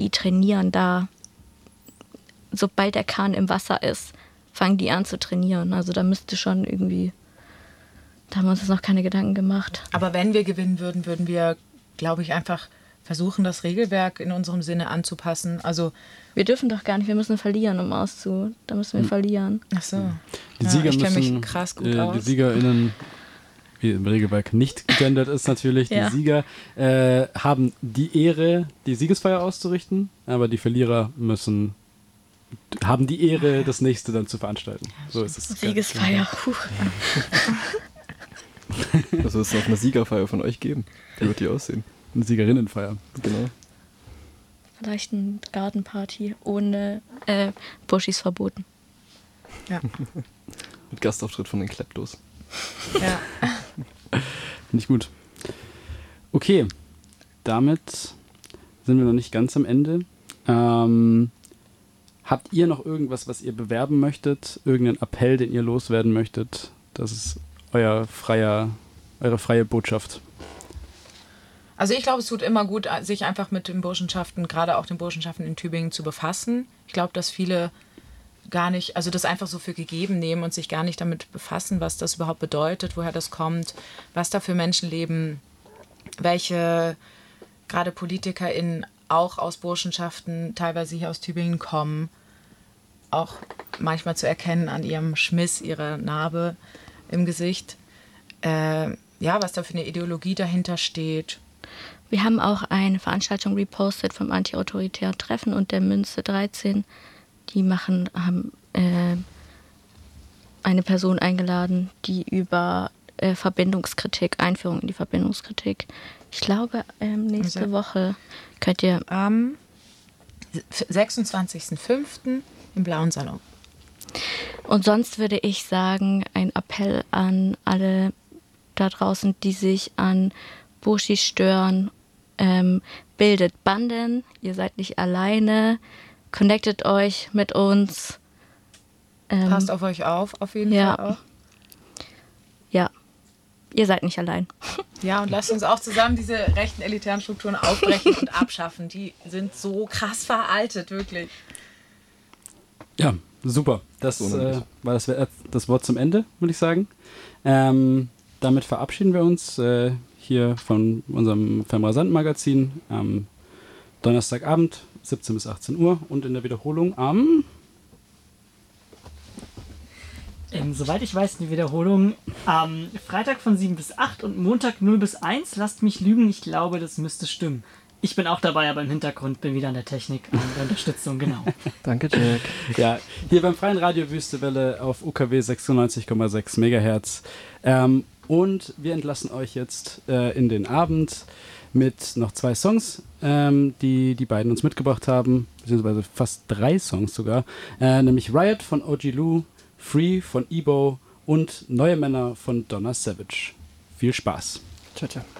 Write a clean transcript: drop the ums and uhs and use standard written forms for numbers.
die trainieren da. Sobald der Kahn im Wasser ist, fangen die an zu trainieren. Also da müsste schon irgendwie, da haben wir uns jetzt noch keine Gedanken gemacht. Aber wenn wir gewinnen würden, würden wir, glaube ich, einfach versuchen, das Regelwerk in unserem Sinne anzupassen. Also wir dürfen doch gar nicht, wir müssen verlieren, da müssen wir verlieren. Ach so. Die Sieger ich kenne müssen, mich krass gut aus. Die SiegerInnen, wie im Regelwerk nicht gegendert ist natürlich, die Sieger haben die Ehre, die Siegesfeier auszurichten, aber die Verlierer haben die Ehre, das nächste dann zu veranstalten. So ist es. Siegesfeier. Was wird es auf einer Siegerfeier von euch geben? Wie wird die aussehen? Eine Siegerinnenfeier. Genau. Vielleicht eine Gartenparty ohne Buschis verboten. Ja. Mit Gastauftritt von den Kleptos. Ja. Finde ich gut. Okay, damit sind wir noch nicht ganz am Ende. Habt ihr noch irgendwas, was ihr bewerben möchtet? Irgendeinen Appell, den ihr loswerden möchtet? Das ist eure freie Botschaft. Also ich glaube, es tut immer gut, sich einfach mit den Burschenschaften, gerade auch den Burschenschaften in Tübingen zu befassen. Ich glaube, dass viele gar nicht, also das einfach so für gegeben nehmen und sich gar nicht damit befassen, was das überhaupt bedeutet, woher das kommt, was da für Menschen leben, welche gerade PolitikerInnen auch aus Burschenschaften, teilweise hier aus Tübingen kommen, auch manchmal zu erkennen an ihrem Schmiss, ihrer Narbe im Gesicht. Was da für eine Ideologie dahinter steht. Wir haben auch eine Veranstaltung repostet vom Anti-Autoritären Treffen und der Münze 13. Die haben eine Person eingeladen, die über Einführung in die Verbindungskritik. Ich glaube, nächste Woche könnt ihr am 26.05. im Blauen Salon. Und sonst würde ich sagen, ein Appell an alle da draußen, die sich an Burschis stören, bildet Banden, ihr seid nicht alleine, connectet euch mit uns. Passt auf euch auf jeden Fall auch. Ja, ihr seid nicht allein. Ja, und lasst uns auch zusammen diese rechten elitären Strukturen aufbrechen und abschaffen. Die sind so krass veraltet, wirklich. Ja, super. Das war das Wort zum Ende, würde ich sagen. Damit verabschieden wir uns hier von unserem Femrasant-Magazin am Donnerstagabend, 17 bis 18 Uhr und in der Wiederholung am... Soweit ich weiß, die Wiederholung am Freitag von 7 bis 8 und Montag 0 bis 1. Lasst mich lügen, ich glaube, das müsste stimmen. Ich bin auch dabei, aber im Hintergrund bin wieder an der Technik, an der Unterstützung, genau. Danke, Jack. Ja, hier beim Freien Radio Wüstewelle auf UKW 96,6 Megahertz. Und wir entlassen euch jetzt in den Abend mit noch 2 Songs, die beiden uns mitgebracht haben, beziehungsweise fast 3 Songs sogar, nämlich Riot von OG Lou, Free von Ebo und Neue Männer von Donna Savage. Viel Spaß. Ciao, ciao.